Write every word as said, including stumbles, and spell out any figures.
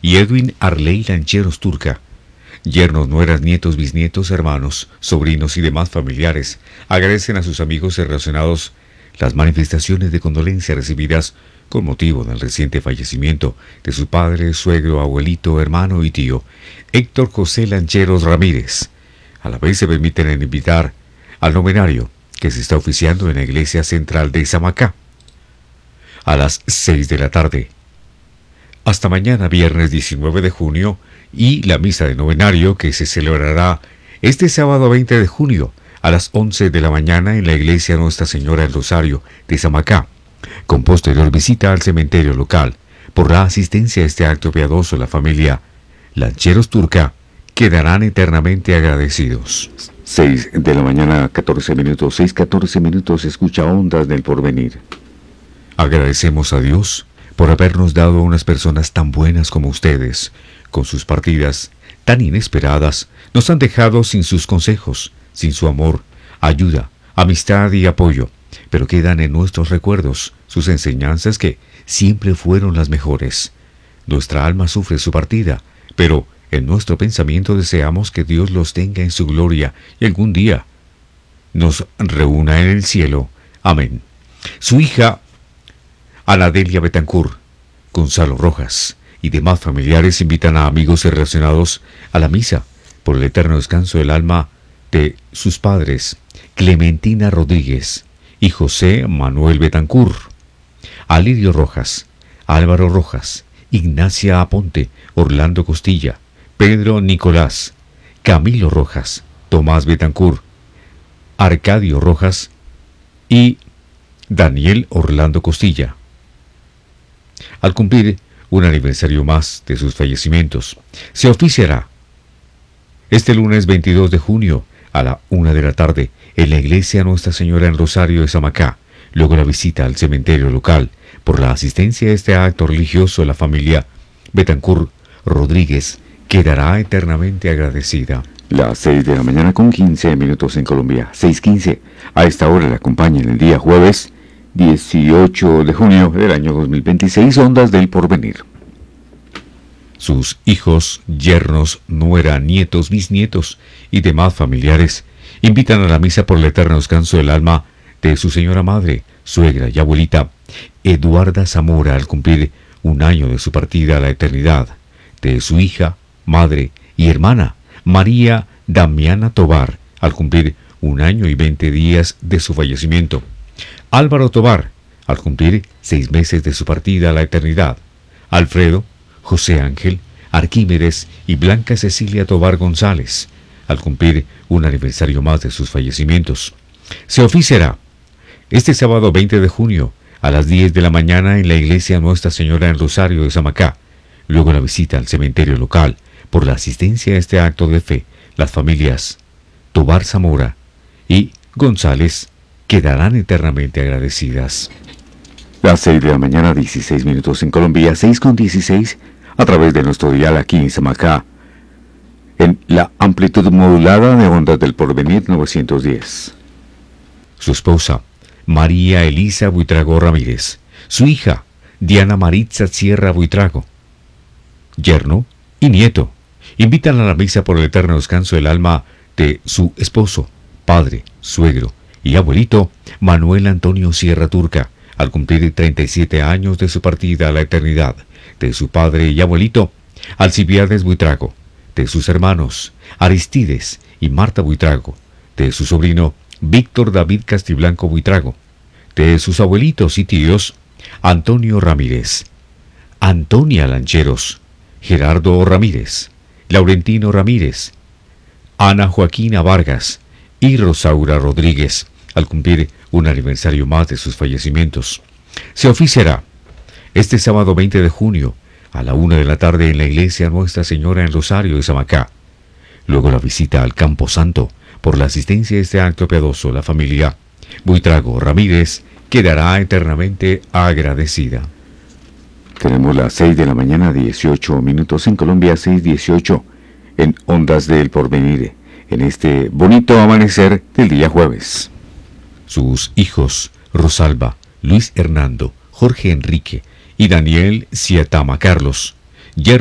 y Edwin Arley Lancheros Turca. Yernos, nueras, nietos, bisnietos, hermanos, sobrinos y demás familiares agradecen a sus amigos y relacionados las manifestaciones de condolencia recibidas con motivo del reciente fallecimiento de su padre, suegro, abuelito, hermano y tío, Héctor José Lancheros Ramírez. A la vez se permiten invitar al novenario que se está oficiando en la iglesia central de Samacá a las seis de la tarde. Hasta mañana, viernes diecinueve de junio, y la misa de novenario que se celebrará este sábado veinte de junio a las once de la mañana en la iglesia Nuestra Señora del Rosario de Samacá, con posterior visita al cementerio local. Por la asistencia a este acto piadoso, la familia Lancheros Turca quedarán eternamente agradecidos. seis de la mañana, catorce minutos, seis catorce minutos, escucha Ondas del Porvenir. Agradecemos a Dios por habernos dado unas personas tan buenas como ustedes. Con sus partidas tan inesperadas, nos han dejado sin sus consejos, sin su amor, ayuda, amistad y apoyo, pero quedan en nuestros recuerdos sus enseñanzas que siempre fueron las mejores. Nuestra alma sufre su partida, pero en nuestro pensamiento deseamos que Dios los tenga en su gloria y algún día nos reúna en el cielo. Amén. Su hija Anadelia Betancourt, Gonzalo Rojas y demás familiares invitan a amigos y relacionados a la misa por el eterno descanso del alma de sus padres, Clementina Rodríguez y José Manuel Betancourt, Alirio Rojas, Álvaro Rojas, Ignacia Aponte, Orlando Costilla, Pedro Nicolás, Camilo Rojas, Tomás Betancourt, Arcadio Rojas y Daniel Orlando Costilla. Al cumplir un aniversario más de sus fallecimientos, se oficiará este lunes veintidós de junio a la una de la tarde en la iglesia Nuestra Señora en Rosario de Samacá. Luego la visita al cementerio local. Por la asistencia a este acto religioso, la familia Betancourt Rodríguez quedará eternamente agradecida. Las seis de la mañana con quince minutos en Colombia, seis quince. A esta hora le acompañan el día jueves dieciocho de junio del año dos mil veintiséis, Ondas del Porvenir. Sus hijos, yernos, nuera, nietos, bisnietos y demás familiares invitan a la misa por el eterno descanso del alma de su señora madre, suegra y abuelita, Eduarda Zamora, al cumplir un año de su partida a la eternidad, de su hija, madre y hermana, María Damiana Tobar, al cumplir un año y veinte días de su fallecimiento, Álvaro Tobar, al cumplir seis meses de su partida a la eternidad, Alfredo, José Ángel, Arquímedes y Blanca Cecilia Tobar González, al cumplir un aniversario más de sus fallecimientos. Se oficiará este sábado veinte de junio a las diez de la mañana en la iglesia Nuestra Señora en Rosario de Samacá. Luego la visita al cementerio local. Por la asistencia a este acto de fe, las familias Tobar Zamora y González quedarán eternamente agradecidas. Las seis de la mañana, dieciséis minutos en Colombia, seis con dieciséis, a través de nuestro dial aquí en Samacá, en la amplitud modulada de Ondas del Porvenir novecientos diez. Su esposa, María Elisa Buitrago Ramírez. Su hija, Diana Maritza Sierra Buitrago. Yerno y nieto invitan a la misa por el eterno descanso del alma de su esposo, padre, suegro y abuelito, Manuel Antonio Sierra Turca, al cumplir treinta y siete años de su partida a la eternidad, de su padre y abuelito, Alcibiades Buitrago, de sus hermanos, Aristides y Marta Buitrago, de su sobrino, Víctor David Castiblanco Buitrago, de sus abuelitos y tíos, Antonio Ramírez, Antonia Lancheros, Gerardo Ramírez, Laurentino Ramírez, Ana Joaquina Vargas y Rosaura Rodríguez, al cumplir un aniversario más de sus fallecimientos. Se oficiará este sábado veinte de junio a la una de la tarde en la iglesia Nuestra Señora en Rosario de Samacá. Luego la visita al Campo Santo. Por la asistencia a este acto piadoso, la familia Buitrago Ramírez quedará eternamente agradecida. Tenemos las seis de la mañana, dieciocho minutos en Colombia, seis dieciocho en Ondas del Porvenir, en este bonito amanecer del día jueves. Sus hijos, Rosalba, Luis Hernando, Jorge Enrique y Daniel Ciatama Carlos,